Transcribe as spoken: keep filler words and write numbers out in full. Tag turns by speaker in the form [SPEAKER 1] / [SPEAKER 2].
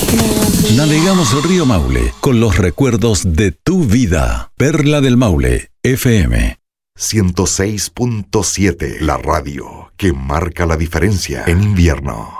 [SPEAKER 1] Navegamos el río Maule con los recuerdos de tu vida. Perla del Maule, F M.
[SPEAKER 2] ciento seis punto siete, la radio que marca la diferencia en invierno.